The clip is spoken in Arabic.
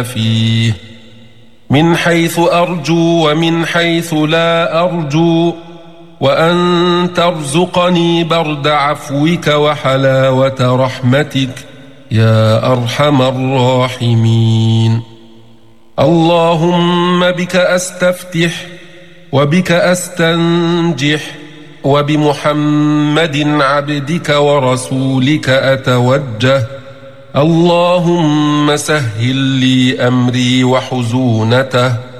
فيه من حيث أرجو ومن حيث لا أرجو وأن ترزقني برد عفوك وحلاوة رحمتك يا أرحم الراحمين اللهم بك أستفتح وبك أستنجح وبمحمد عبدك ورسولك أتوجه اللهم سهل لي أمري وحزونته